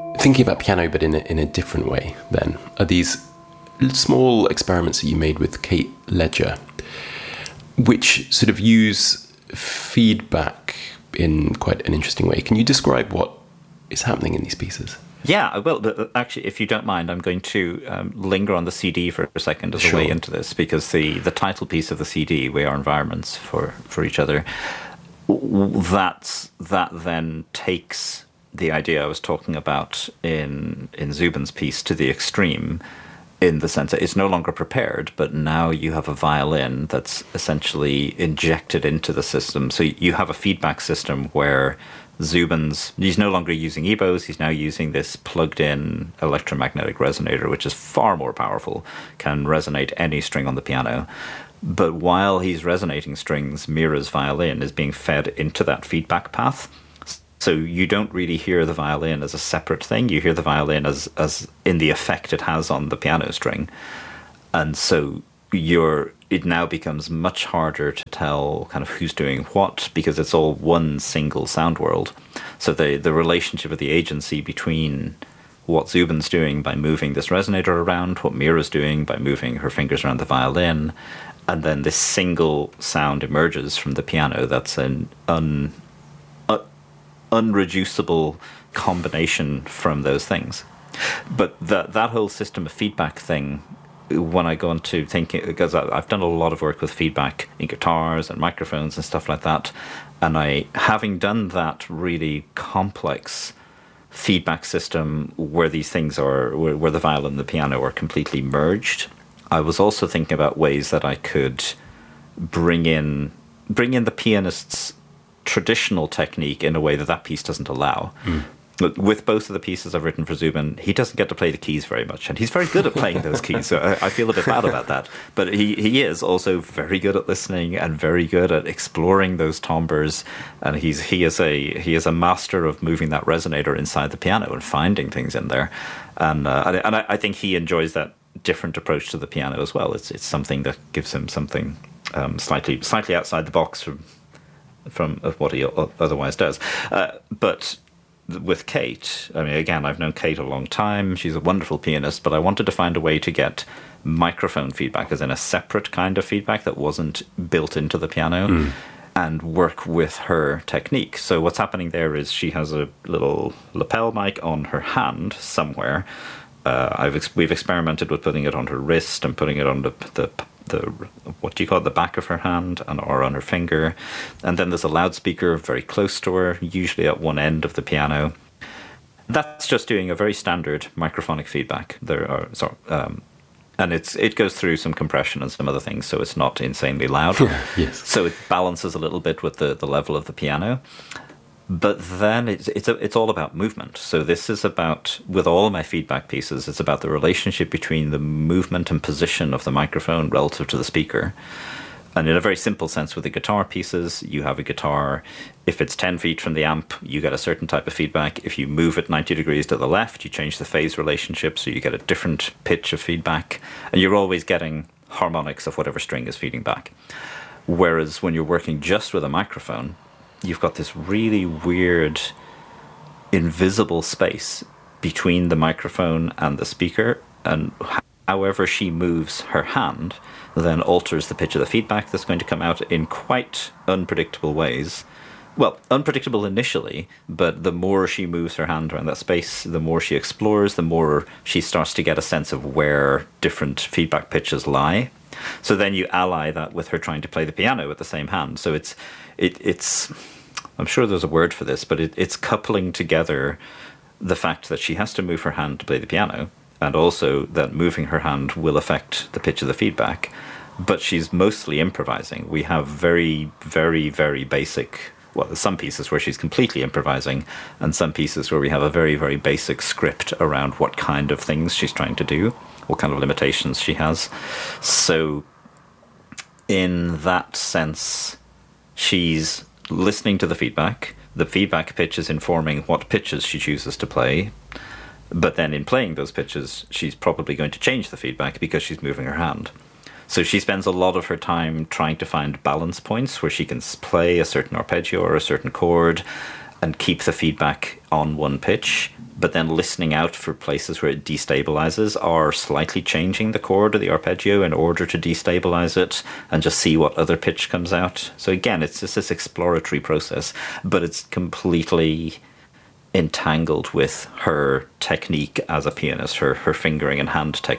thinking about piano, but in a different way, then, are these small experiments that you made with Kate Ledger, which sort of use feedback in quite an interesting way. Can you describe what is happening in these pieces? Yeah, I will. But actually, if you don't mind, I'm going to linger on the CD for a second as a way into this, because the title piece of the CD, We Are Environments for Each Other, that then takes the idea I was talking about in Zubin's piece to the extreme, in the sense that it's no longer prepared, but now you have a violin that's essentially injected into the system. So you have a feedback system where he's no longer using EBOs, he's now using this plugged-in electromagnetic resonator, which is far more powerful, can resonate any string on the piano. But while he's resonating strings, Mira's violin is being fed into that feedback path. So you don't really hear the violin as a separate thing. You hear the violin as in the effect it has on the piano string. And so it now becomes much harder to tell kind of who's doing what, because it's all one single sound world. So the relationship of the agency between what Zubin's doing by moving this resonator around, what Mira's doing by moving her fingers around the violin, and then this single sound emerges from the piano that's an unreducible combination from those things. But that whole system of feedback thing, when I go into thinking, because I've done a lot of work with feedback in guitars and microphones and stuff like that, and having done that really complex feedback system where these things where the violin and the piano are completely merged, I was also thinking about ways that I could bring in the pianist's traditional technique in a way that piece doesn't allow. With both of the pieces I've written for Zubin, he doesn't get to play the keys very much, and he's very good at playing those keys, so I feel a bit bad about that. But he is also very good at listening and very good at exploring those timbres, and he is a master of moving that resonator inside the piano and finding things in there. And I think he enjoys that different approach to the piano as well. It's something that gives him something slightly outside the box from what he otherwise does. But with Kate, I mean, again, I've known Kate a long time. She's a wonderful pianist, but I wanted to find a way to get microphone feedback, as in a separate kind of feedback that wasn't built into the piano, and work with her technique. So what's happening there is she has a little lapel mic on her hand somewhere. We've experimented with putting it on her wrist and putting it on the what do you call it, the back of her hand or on her finger, and then there's a loudspeaker very close to her, usually at one end of the piano. That's just doing a very standard microphonic feedback. And it goes through some compression and some other things, so it's not insanely loud. Yes. So it balances a little bit with the level of the piano. But then it's all about movement. So this is about, with all my feedback pieces, it's about the relationship between the movement and position of the microphone relative to the speaker. And in a very simple sense, with the guitar pieces, you have a guitar. If it's 10 feet from the amp, you get a certain type of feedback. If you move it 90 degrees to the left, you change the phase relationship, so you get a different pitch of feedback. And you're always getting harmonics of whatever string is feeding back. Whereas when you're working just with a microphone, you've got this really weird, invisible space between the microphone and the speaker, and however she moves her hand then alters the pitch of the feedback that's going to come out in quite unpredictable ways. Well, unpredictable initially, but the more she moves her hand around that space, the more she explores, the more she starts to get a sense of where different feedback pitches lie. So then you ally that with her trying to play the piano with the same hand. So it's I'm sure there's a word for this, but it's coupling together the fact that she has to move her hand to play the piano, and also that moving her hand will affect the pitch of the feedback. But she's mostly improvising. We have very, very, very basic, well, there's some pieces where she's completely improvising, and some pieces where we have a very, very basic script around what kind of things she's trying to do, what kind of limitations she has. So in that sense, she's listening to the feedback pitch is informing what pitches she chooses to play, but then in playing those pitches, she's probably going to change the feedback because she's moving her hand. So she spends a lot of her time trying to find balance points where she can play a certain arpeggio or a certain chord, and keep the feedback on one pitch, but then listening out for places where it destabilizes, or slightly changing the chord or the arpeggio in order to destabilize it, and just see what other pitch comes out. So again, it's just this exploratory process, but it's completely entangled with her technique as a pianist, her fingering and hand technique.